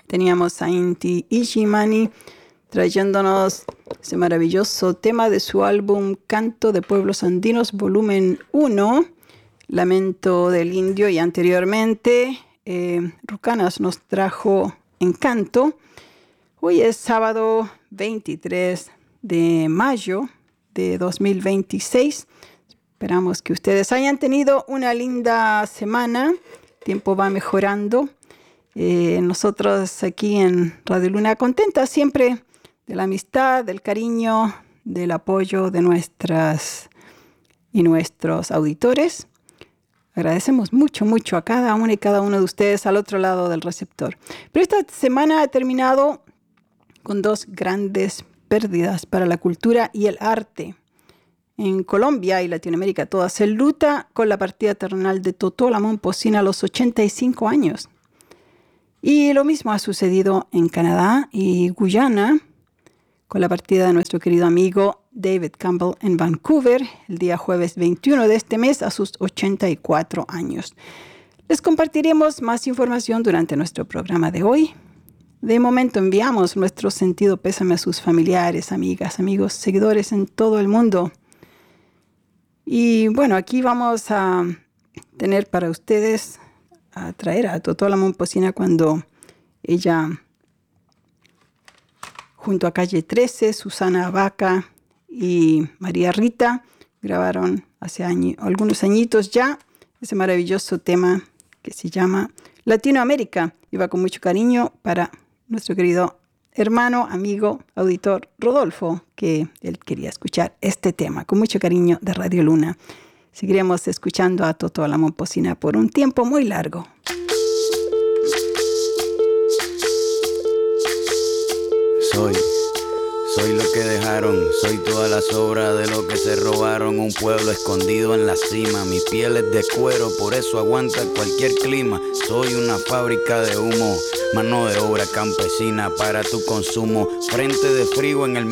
Teníamos a Inti Illimani trayéndonos ese maravilloso tema de su álbum Canto de Pueblos Andinos, volumen 1, Lamento del Indio, y anteriormente Rucanas nos trajo Encanto. Hoy es sábado 23 de mayo de 2026. Esperamos que ustedes hayan tenido una linda semana. El tiempo va mejorando. Nosotros aquí en Radio Luna contentas siempre de la amistad, del cariño, del apoyo de nuestras y nuestros auditores. Agradecemos mucho, mucho a cada una y cada uno de ustedes al otro lado del receptor. Pero esta semana ha terminado con dos grandes pérdidas para la cultura y el arte. En Colombia y Latinoamérica toda se luta con la partida terrenal de Totola Momposina a los 85 años. Y lo mismo ha sucedido en Canadá y Guyana con la partida de nuestro querido amigo David Campbell en Vancouver el día jueves 21 de este mes a sus 84 años. Les compartiremos más información durante nuestro programa de hoy. De momento enviamos nuestro sentido pésame a sus familiares, amigas, amigos, seguidores en todo el mundo. Y bueno, aquí vamos a tener para ustedes, a traer a Totola Momposina cuando ella, junto a Calle 13, Susana Vaca y María Rita, grabaron hace algunos añitos ya ese maravilloso tema que se llama Latinoamérica. Y va con mucho cariño para nuestro querido hermano, amigo, auditor Rodolfo, que él quería escuchar este tema con mucho cariño de Radio Luna. Seguiremos escuchando a Totola Momposina por un tiempo muy largo. Soy lo que dejaron, soy toda la sobra de lo que se robaron. Un pueblo escondido en la cima, mi piel es de cuero, por eso aguanta cualquier clima. Soy una fábrica de humo, mano de obra campesina para tu consumo. Frente de frío en el